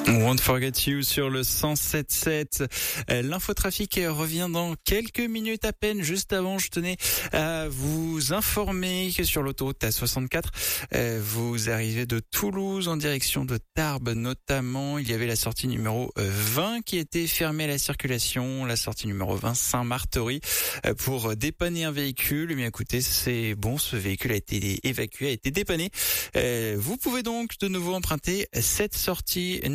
Won't Forget You sur le 107.7. L'infotrafic revient dans quelques minutes à peine. Juste avant, je tenais à vous informer que sur l'autoroute A64, vous arrivez de Toulouse en direction de Tarbes notamment. Il y avait la sortie numéro 20 qui était fermée à la circulation. La sortie numéro 20 Saint-Martory pour dépanner un véhicule. Eh bien écoutez, c'est bon, ce véhicule a été évacué, a été dépanné. Vous pouvez donc de nouveau emprunter cette sortie